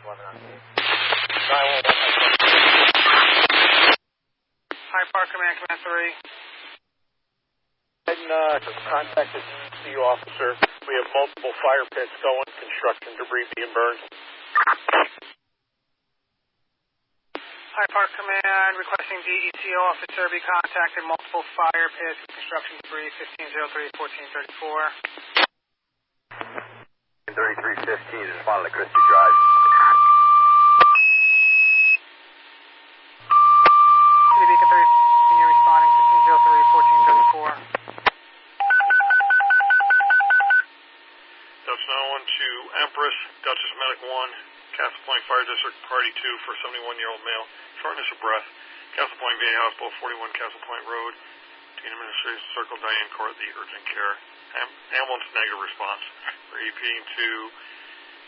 Hyde Park Command, Command 3. Contacted CU officer. We have multiple fire pits going, construction debris being burned. Hyde Park Command, requesting DETO officer be contacted, multiple fire pits, construction debris, 1503, 1434. 3315 is responding to Christie Drive. City Beacon 3, you're responding, 1503, 1434. Delta 901 to Empress, Duchess Medic 1, Castle Point Fire District, Party 2 for 71-year-old male, shortness of breath, Castle Point VA Hospital, 41 Castle Point Road, Team Administration Circle, Diane Court, the urgent care. Ambulance negative response. We're EPing to